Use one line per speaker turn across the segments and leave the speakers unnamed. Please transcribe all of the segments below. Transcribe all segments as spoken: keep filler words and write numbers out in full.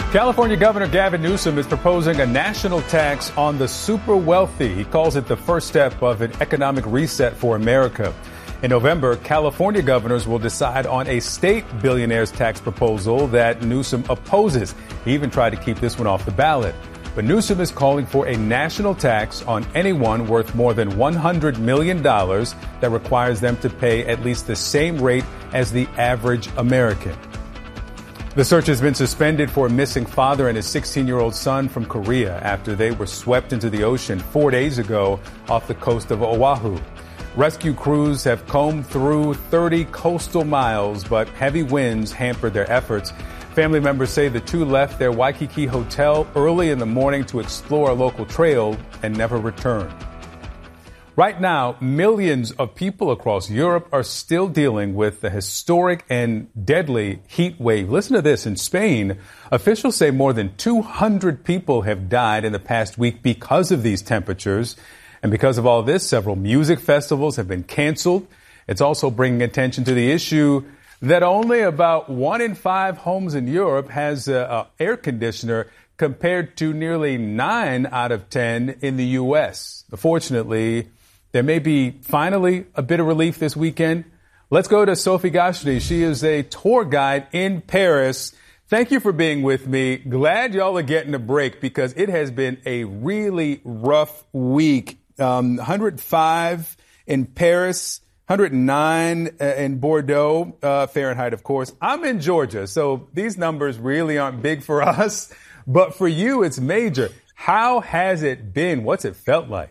California Governor Gavin Newsom is proposing a national tax on the super wealthy. He calls it the first step of an economic reset for America. In November, California governors will decide on a state billionaires tax proposal that Newsom opposes. He even tried to keep this one off the ballot. But Newsom is calling for a national tax on anyone worth more than one hundred million dollars that requires them to pay at least the same rate as the average American. The search has been suspended for a missing father and his sixteen-year-old son from Korea after they were swept into the ocean four days ago off the coast of Oahu. Rescue crews have combed through thirty coastal miles, but heavy winds hampered their efforts. Family members say the two left their Waikiki hotel early in the morning to explore a local trail and never returned. Right now, millions of people across Europe are still dealing with the historic and deadly heat wave. Listen to this. In Spain, officials say more than two hundred people have died in the past week because of these temperatures. And because of all this, several music festivals have been canceled. It's also bringing attention to the issue that only about one in five homes in Europe has an air conditioner compared to nearly nine out of ten in the U S. Fortunately, there may be finally a bit of relief this weekend. Let's go to Sophie Gashni. She is a tour guide in Paris. Thank you for being with me. Glad y'all are getting a break because it has been a really rough week. Um, one hundred five in Paris, one hundred nine in Bordeaux, uh, Fahrenheit, of course. I'm in Georgia, so these numbers really aren't big for us. But for you, it's major. How has it been? What's it felt like?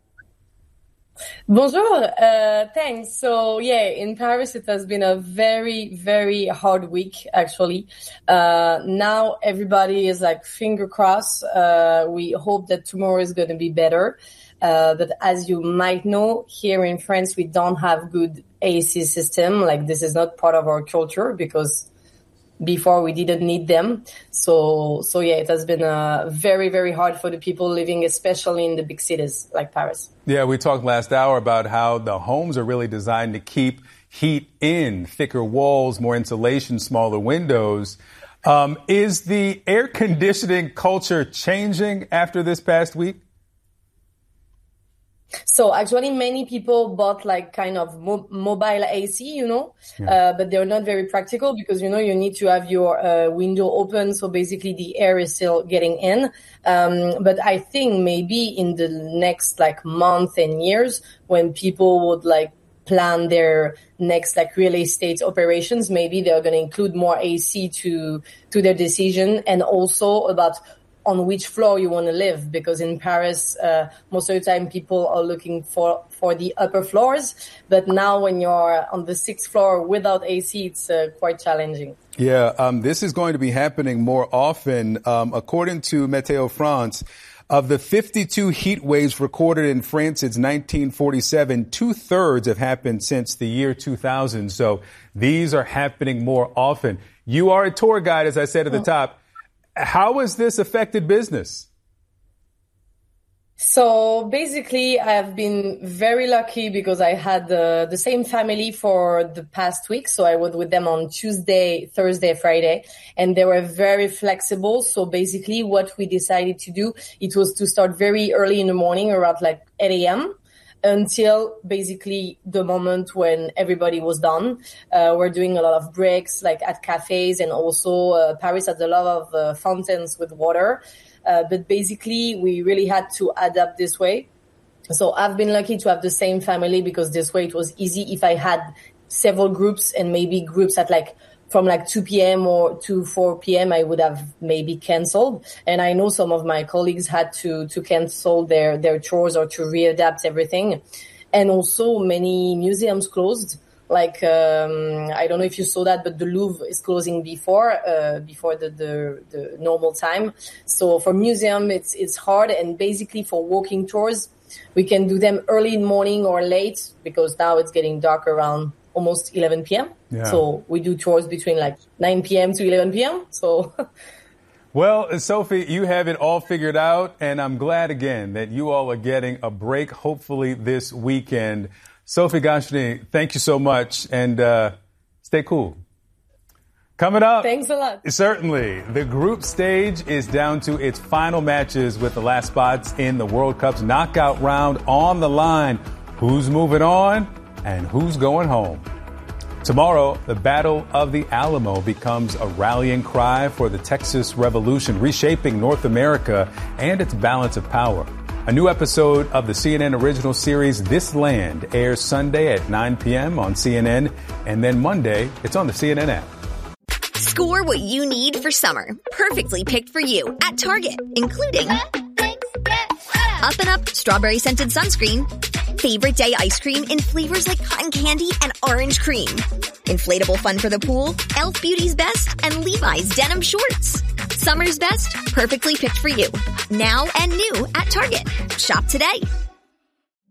Bonjour, uh, thanks. So yeah, in Paris it has been a very, very hard week actually. Uh, now everybody is like finger crossed. Uh, we hope that tomorrow is going to be better. Uh, but as you might know, here in France we don't have good A C system. Like this is not part of our culture because before we didn't need them. So, so yeah, it has been uh, very, very hard for the people living, especially in the big cities like Paris.
Yeah, we talked last hour about how the homes are really designed to keep heat in, thicker walls, more insulation, smaller windows. Um, is the air conditioning culture changing after this past week?
So actually many people bought like kind of mo- mobile A C, you know, yeah. uh, but they're not very practical because, you know, you need to have your uh, window open. So basically the air is still getting in. Um, but I think maybe in the next like month and years when people would like plan their next like real estate operations, maybe they're going to include more A C to, to their decision and also about on which floor you want to live, because in Paris, uh, most of the time people are looking for, for the upper floors. But now when you're on the sixth floor without A C, it's uh, quite challenging.
Yeah, um, this is going to be happening more often. Um, according to Météo France, of the fifty-two heat waves recorded in France since nineteen forty-seven, two-thirds have happened since the year two thousand. So these are happening more often. You are a tour guide, as I said at the top. How has this affected business?
So basically, I've been very lucky because I had uh, the same family for the past week. So I was with them on Tuesday, Thursday, Friday, and they were very flexible. So basically what we decided to do, it was to start very early in the morning, around like eight a.m. until basically the moment when everybody was done. Uh, we're doing a lot of breaks like at cafes, and also uh, Paris has a lot of uh, fountains with water. Uh, but basically we really had to adapt this way. So I've been lucky to have the same family because this way it was easy. If I had several groups and maybe groups at like from like two p.m. or to four p.m., I would have maybe canceled. And I know some of my colleagues had to, to cancel their, their chores or to readapt everything. And also many museums closed. Like, um, I don't know if you saw that, but the Louvre is closing before, uh, before the, the, the normal time. So for museum, it's, it's hard. And basically for walking tours, we can do them early in the morning or late because now it's getting dark around almost eleven p.m. Yeah. So we do tours between like nine p.m. to eleven p.m. So.
Well, Sophie, you have it all figured out, and I'm glad again that you all are getting a break, hopefully this weekend. Sophie Gashni, thank you so much, and uh, stay cool. Coming up.
Thanks a lot.
Certainly. The group stage is down to its final matches with the last spots in the World Cup's knockout round on the line. Who's moving on and who's going home? Tomorrow, the Battle of the Alamo becomes a rallying cry for the Texas Revolution, reshaping North America and its balance of power. A new episode of the C N N original series This Land airs Sunday at nine p.m. on C N N, and then Monday, it's on the C N N app.
Score what you need for summer, perfectly picked for you at Target, including Up and Up strawberry scented sunscreen, favorite day ice cream in flavors like cotton candy and orange cream, inflatable fun for the pool, Elf Beauty's Best, and Levi's denim shorts. Summer's best, perfectly picked for you. Now and new at Target. Shop today.